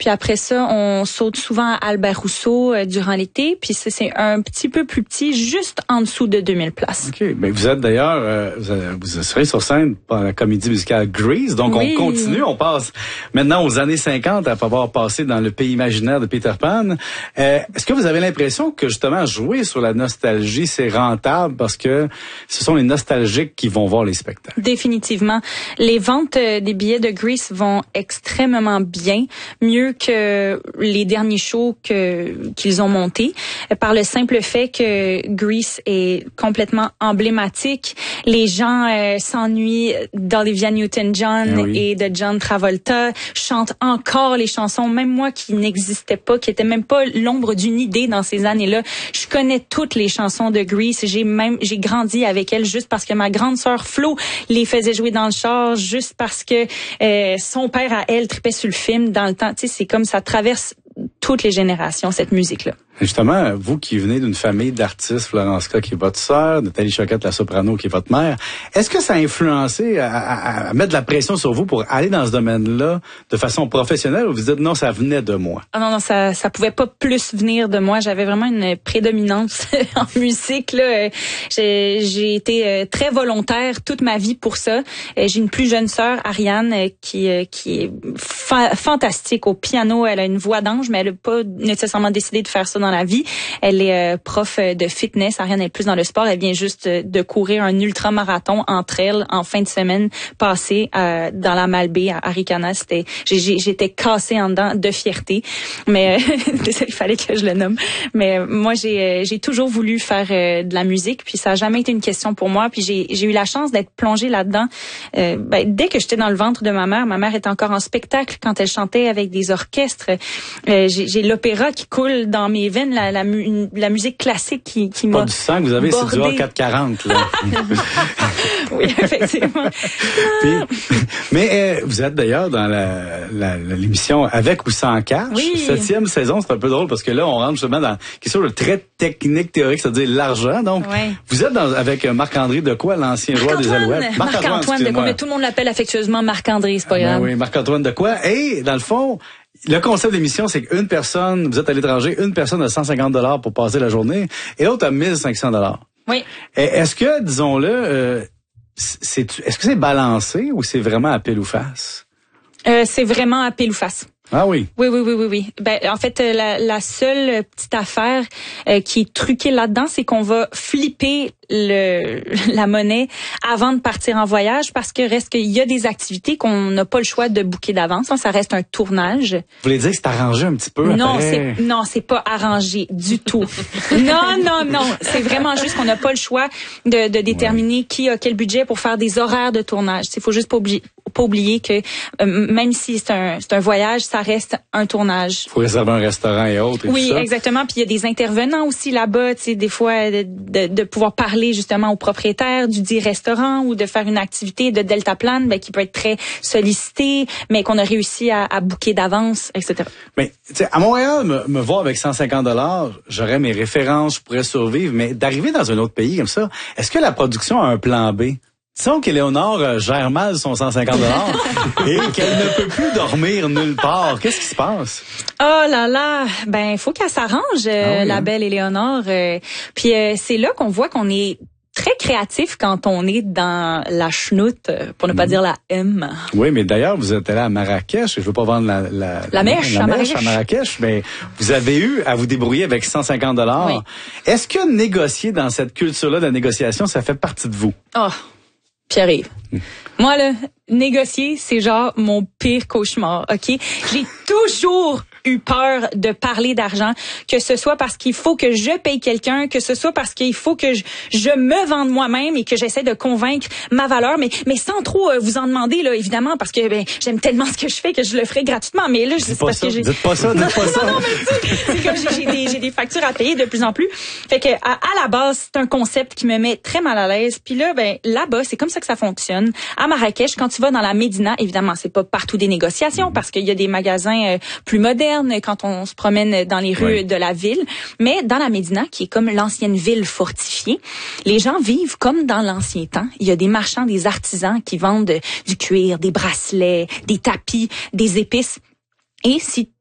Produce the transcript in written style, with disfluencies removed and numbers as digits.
Puis après ça, on saute souvent à Albert Rousseau durant l'été. Puis c'est un petit peu plus petit, juste en dessous de 2000 places. OK. Mais vous êtes d'ailleurs, vous serez sur scène pour la comédie musicale Grease. Donc, oui. On continue. On passe maintenant aux années 50 après avoir passé dans le pays imaginaire de Peter Pan. Est-ce que vous avez l'impression que justement jouer sur la nostalgie, c'est rentable parce que ce sont les nostalgiques qui vont voir les spectacles? Définitivement. Les ventes des billets de Grease vont extrêmement bien, mieux que les derniers shows qu'ils ont montés, par le simple fait que Grease est complètement emblématique. Les gens s'ennuient d'Olivia Newton-John et de John Travolta, chantent encore les chansons, même moi qui n'existais pas, qui était même pas l'ombre d'une idée dans ces années-là. Je connais toutes les chansons de Grease. J'ai grandi avec elle juste parce que ma grande sœur Flo les faisait jouer dans le char, juste parce que son père à elle tripait sur le film dans le temps. Tu sais, c'est comme ça traverse toutes les générations, cette musique-là. Justement, vous qui venez d'une famille d'artistes, Florence K qui est votre sœur, Nathalie Choquette, la soprano qui est votre mère, est-ce que ça a influencé à mettre de la pression sur vous pour aller dans ce domaine-là de façon professionnelle ou vous dites non, ça venait de moi? Ah non, ça pouvait pas plus venir de moi. J'avais vraiment une prédominance en musique, là. J'ai été très volontaire toute ma vie pour ça. J'ai une plus jeune sœur, Ariane, qui est fantastique au piano. Elle a une voix d'ange, mais elle n'a pas nécessairement décidé de faire ça dans la vie. Elle est prof de fitness. Ariane est plus dans le sport. Elle vient juste de courir un ultramarathon entre elles en fin de semaine passée dans la Malbaie à Arikana. J'étais cassée en dedans de fierté. Mais il fallait que je le nomme. Mais moi, j'ai toujours voulu faire de la musique. Puis ça n'a jamais été une question pour moi. Puis j'ai eu la chance d'être plongée là-dedans. Dès que j'étais dans le ventre de ma mère était encore en spectacle quand elle chantait avec des orchestres. J'ai l'opéra qui coule dans mes veines, la musique classique qui m'a pas du sang que vous avez, bordé. C'est du A440, là. Oui, effectivement. Mais vous êtes d'ailleurs dans l'émission Avec ou sans cash. Oui. 7e saison, c'est un peu drôle parce que là, on rentre justement dans quelque chose de très technique, théorique, c'est-à-dire l'argent. Donc, vous êtes avec Marc-André Decoy, l'ancien roi des Alouettes. Marc-Antoine Decoy, mais tout le monde l'appelle affectueusement Marc-André, c'est pas grave. Oui, Marc-Antoine Decoy. Et dans le fond, le concept de l'émission, c'est qu'une personne, vous êtes à l'étranger, une personne a 150 $ pour passer la journée et l'autre a 1500 $. Oui. Est-ce que, disons-le, est-ce que c'est balancé ou c'est vraiment à pile ou face? C'est vraiment à pile ou face. Ah oui. Oui. Ben, en fait, la seule petite affaire qui est truquée là-dedans, c'est qu'on va flipper la monnaie avant de partir en voyage parce que reste qu'il y a des activités qu'on n'a pas le choix de booker d'avance. Ça reste un tournage. Vous voulez dire que c'est arrangé un petit peu? Non, c'est pas arrangé du tout. Non. C'est vraiment juste qu'on n'a pas le choix de déterminer qui a quel budget pour faire des horaires de tournage. Il faut juste pas oublier que même si c'est un voyage, ça reste un tournage. Il faut réserver un restaurant et autres. Oui, tout ça. Exactement. Puis il y a des intervenants aussi là-bas, tu sais, des fois de pouvoir parler justement au propriétaire du dit restaurant ou de faire une activité de deltaplane qui peut être très sollicitée, mais qu'on a réussi à booker d'avance, etc. Mais tu sais, à Montréal, me voir avec 150 $, j'aurais mes références, je pourrais survivre, mais d'arriver dans un autre pays comme ça, est-ce que la production a un plan B? Disons qu'Éléonore gère mal son 150 $ et qu'elle ne peut plus dormir nulle part. Qu'est-ce qui se passe? Oh là là, ben faut qu'elle s'arrange, la belle Éléonore. Puis c'est là qu'on voit qu'on est très créatif quand on est dans la chenoute, pour ne pas dire la M. Oui, mais d'ailleurs, vous êtes allé à Marrakech. Je veux pas vendre la mèche à Marrakech, mais vous avez eu à vous débrouiller avec 150 $. Oui. Est-ce que négocier dans cette culture-là de la négociation, ça fait partie de vous? Oh, Pierre-Yves. Moi, là, négocier, c'est genre mon pire cauchemar, OK? J'ai toujours eu peur de parler d'argent, que ce soit parce qu'il faut que je paye quelqu'un, que ce soit parce qu'il faut que je me vende moi-même et que j'essaie de convaincre ma valeur, mais sans trop vous en demander, là, évidemment, parce que j'aime tellement ce que je fais que je le ferai gratuitement. Mais là, c'est parce que j'ai... Dites pas ça. Non, mais c'est comme j'ai des factures à payer de plus en plus. Fait que à la base, c'est un concept qui me met très mal à l'aise. Puis là, là-bas, c'est comme ça que ça fonctionne. À Marrakech, quand tu vas dans la Médina, évidemment, c'est pas partout des négociations parce qu'il y a des magasins plus modernes quand on se promène dans les rues de la ville. Mais dans la Médina, qui est comme l'ancienne ville fortifiée, les gens vivent comme dans l'ancien temps. Il y a des marchands, des artisans qui vendent du cuir, des bracelets, des tapis, des épices. Et si